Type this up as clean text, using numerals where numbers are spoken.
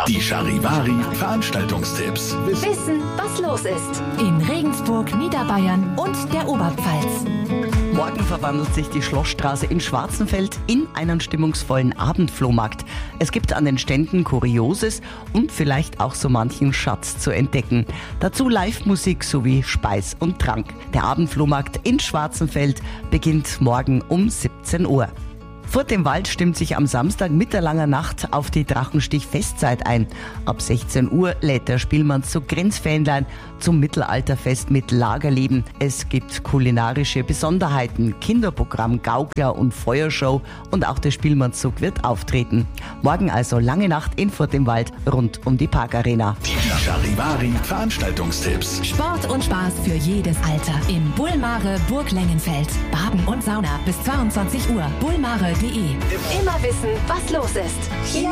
Die Charivari Veranstaltungstipps. Wissen, was los ist. In Regensburg, Niederbayern und der Oberpfalz. Morgen verwandelt sich die Schlossstraße in Schwarzenfeld in einen stimmungsvollen Abendflohmarkt. Es gibt an den Ständen Kurioses und vielleicht auch so manchen Schatz zu entdecken. Dazu Live-Musik sowie Speis und Trank. Der Abendflohmarkt in Schwarzenfeld beginnt morgen um 17 Uhr. Furt im Wald stimmt sich am Samstag mitterlanger Nacht auf die Drachenstich-Festzeit ein. Ab 16 Uhr lädt der Spielmannszug Grenzfähnlein zum Mittelalterfest mit Lagerleben. Es gibt kulinarische Besonderheiten, Kinderprogramm, Gaukler und Feuershow und auch der Spielmannszug wird auftreten. Morgen also lange Nacht in Furt im Wald rund um die Parkarena. Die Charivari Veranstaltungstipps. Sport und Spaß für jedes Alter. Im Bullmare Burg Lengenfeld. Baden und Sauna bis 22 Uhr. bullmare.de. Immer wissen, was los ist. Hier